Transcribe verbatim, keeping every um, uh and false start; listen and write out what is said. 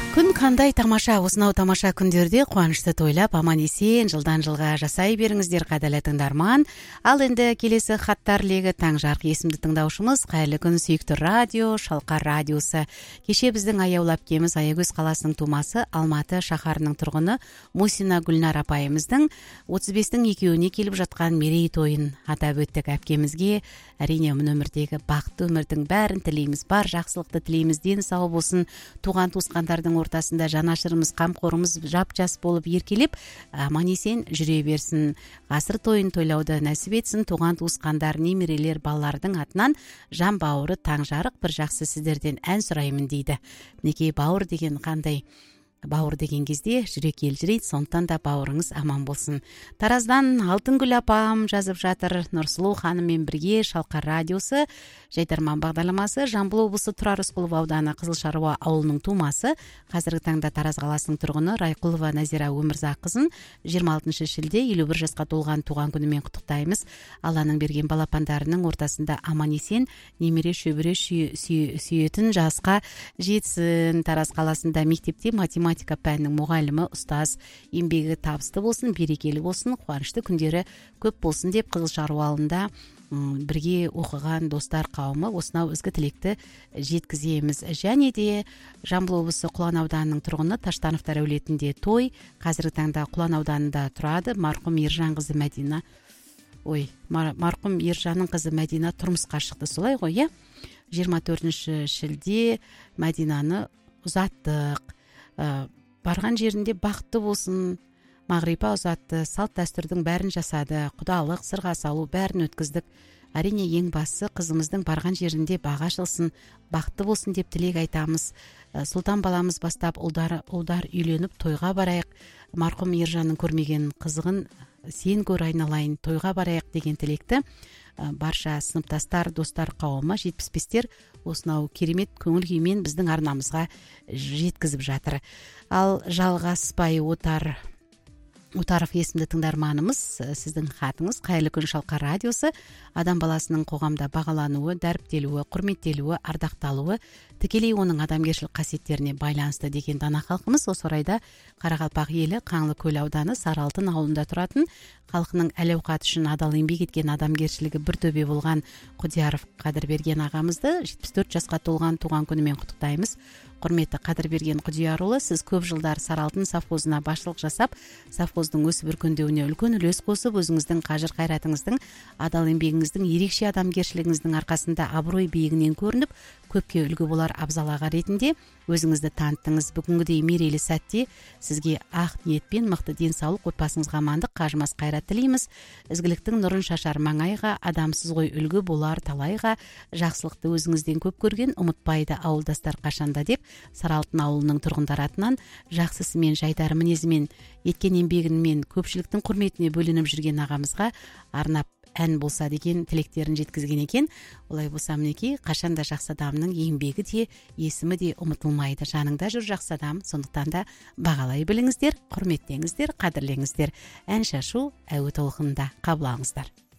Күн кандай тамаша, осынау тамаша күндерде кубанычты тойлап, аман-есен жылдан жылга жасай бериңиздер кадірлі тыңдарман. Ал енді келесі хаттар легі таң жарық есімді тыңдаушымыз, кайырлы күн сүйікті радио, Шалқар радиосы. Кеше біздің аяулап кеміз Аягөз қаласының тумасы, Алматы шаһарының тұрғыны Мусина Гүлнар апайымыздың отыз бестің екеуіне келіп жатқан мерей тойын атап өттік. Әпкемізге әрине өмірдегі бақытты өмірдің бәрін тілейміз, бар жақсылықты тілейміз, дені сау болсын, туған туысқандардың ортасында жанашырымыз, қамқорымыз жап-жас болып еркелеп, аман-есен жүре берсін. Ғасыр тойын тойлауды нәсіп етсін. Туған туысқандар, немерелер, балалардың атынан жан бауыры таң жарық бір жақсы сіздерден ән сұраймын дейді. Мінекей бауыр деген қандай? Бауыр деген кезде жүрек елжірейді, сондықтан да бауырыңыз аман болсын. Тараздан Алтынгүл апам жазып жатыр. Нұрсұлу ханыммен бірге Шалқар радиосы, жайдарман бағдарламасы, Жамбыл облысы Тұрар Рысқұлов ауданы Қызылшаруа ауылының тумасы, қазіргі таңда Тараз қаласының тұрғыны Райқұлова Назира Өмірзақызын жиырма алтыншы шілде елу бір жасқа толған туған күнімен құттықтаймыз. Алланың берген балапандарының ортасында аман-есен, немере шөбере сүйетін жасқа жетсін. Тараз қаласында мектепте математика пәнінің мұғалімі, ұстаз, еңбегі табысты болсын, берекелі болсын, қуанышты күндері көп болсын деп Қызылшаруа ауылында бірге оқыған достар қауымы осынау ізгі тілекті жеткіземіз. Және де Жамбыл облысы Құлан ауданының тұрғыны Таштановтар әулетінде той, қазіргі таңда Құлан ауданында тұрады. Марқұм Ержан қызы Мәдина, ой, марқұм Ержанның қызы Мәдина тұрмысқа шықты, солай ғой, е? жиырма төртінші шілде Мәдинаны ұзаттық. Барған жерінде бақытты болсын, мағрипа ұзатты, салт дәстүрдің бәрін жасады, құдалық, сырға салу бәрін өткіздік. Әрине ең басы қызымыздың барған жерінде баға ашылсын, бақытты болсын деп тілек айтамыз. Сұлтан баламыз бастап ұлдар, ұлдар үйленіп тойға барайық. Марқұм Ержанның көрмеген қызығын сен көр айналайын, тойға барайық деген тілекті барша сыныптастар, достар қауымы, жетпіс бестер осынау керемет көңіл күймен біздің арнамызға жеткізіп жатыр. Ал жалғаспай отар Утаров есімді тыңдарманымыз, сіздің хатыңыз, қайырлы күн Шалқар радиосы, адам баласының қоғамда бағалануы, дәріптелуі, құрметтелуі, ардақталуы, тікелей оның адамгершілік қасиеттеріне байланысты деген дана халқымыз. Осы орайда Қарақалпақ елі Қаңлыкөл ауданы Саралтын ауылында тұратын, халқының әл-ауқаты үшін адал еңбек еткен, адамгершілігі бір төбе болған Құдияров Қадырберген ағамызды жетпіс төрт жасқа толған туған күнімен құттықтаймыз. Құрметті Қадырберген Құдиярұлы, сіз көп жылдар Саралтын совхозына басшылық жасап, совхоздың өсіп өркендеуіне үлкен үлес қосып, өзіңіздің қажыр қайратыңыздың, адал еңбегіңіздің, ерекше адамгершілігіңіздің арқасында абырой биігінен көрініп, көпке үлгі болар абзал аға ретінде өзіңізді таныттыңыз. Бүгінгідей мерейлі сәтте сізге ақ ниетпен мықты денсаулық, отбасыңызға амандық, қажымас қайрат тілейміз. Ізгіліктің нұрын шашар маңайға, адамсыз ғой үлгі болар талайға, жақсылықты өзіңізден көп көрген ұмытпайды ауылдастар қашанда деп Саралтын ауылының тұрғындар атынан жақсысымен, жайдары мінезімен, еткен еңбегімен көпшіліктің құрметіне бөленіп жүрген ағамызға арнап ән болса деген тілектерін жеткізген екен. Олай болса мінекей, қашанда жақсы адамның еңбегі де, есімі де ұмытылмайды. Жаныңда жүр жақсы адам, сондықтан да бағалай біліңіздер, құрметтеңіздер, қадірлеңіздер. Ән шашу әуе толқынында қабыл алыңыздар.